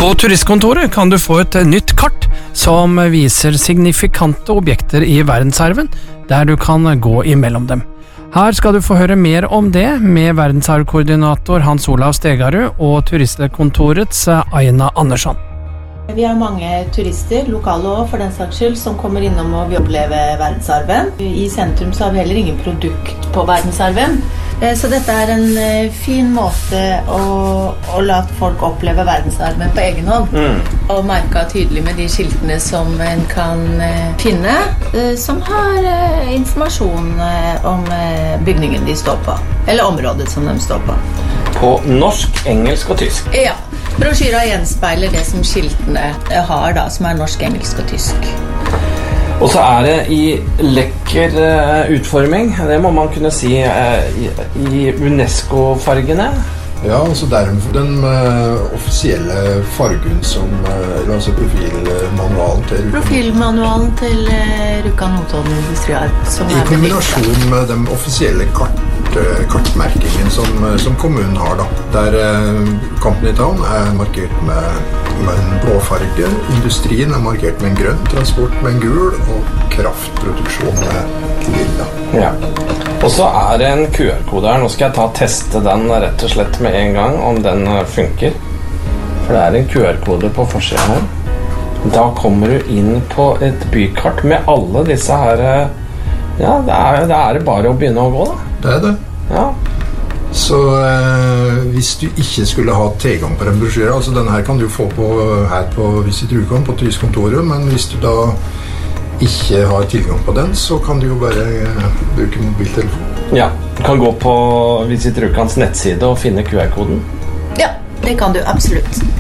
På turistkontoret kan du få et nytt kart som viser signifikante objekter i verdensarven, der du kan gå imellom dem. Her skal du få høre mer om det med verdensarvkoordinator Hans Olav Stegarud og turistkontorets Aina Andersson. Vi har mange turister, lokale også for den saks skyld, som kommer innom og vil oppleve verdensarven. I sentrum så har vi heller ingen produkt på verdensarven. Så dette er en fin måte å la folk oppleve verdensarven på egen hånd. Og merke tydelig med de skiltene som en kan finne, som har informasjon om bygningen de står på, eller området som de står på. På norsk, engelsk og tysk? Ja, brosjyra gjenspeiler det som skiltene har da, som er norsk, engelsk og tysk. Og så er det i lekker utforming, det må man kunne si, i UNESCO-fargene. Ja, altså det er den offisielle fargen som, altså profilmanualen til Rjukan Notodden Industriarv. I kombinasjon med den offisielle kartmerkingen som kommunen har da. Der Company Town er markert med en blå farge, industrien er markert med en grønn, transport med en gul, og kraftproduksjon med lilla. Ja. Og så er det en QR-kode her. Nå skal jeg teste den rett og slett med en gang, om den funker. For det er en QR-kode på forsiden her. Da kommer du inn på et bykart med alle disse her. Ja, det er bare å begynne å gå da. Det er det. Ja. Så hvis du ikke skulle ha tilgang på den brosjyra, altså denne her kan du få her på Visit Rjukan på turistkontoret, men hvis du da ikke har tilgang på den, så kan du jo bare bruke mobiltelefon. Ja, du kan gå på Visit Rjukans nettside og finne QR-koden. Ja, det kan du absolutt.